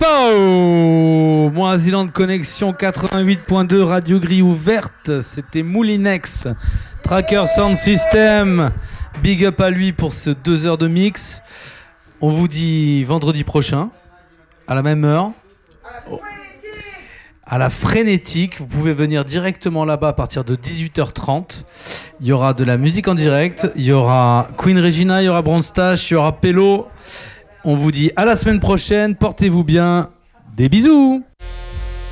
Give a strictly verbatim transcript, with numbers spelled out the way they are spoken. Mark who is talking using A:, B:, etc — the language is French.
A: Pow Moisiland Connexion quatre-vingt-huit point deux, Radio Grille ouverte. C'était Moulinex, Tracker Sound System. Big up à lui pour ce deux heures de mix. On vous dit vendredi prochain, à la même heure. À la Frénétique, vous pouvez venir directement là-bas à partir de dix-huit heures trente. Il y aura de la musique en direct, il y aura Queen Regina, il y aura Bronstache, il y aura Pello. On vous dit à la semaine prochaine, portez-vous bien, des bisous.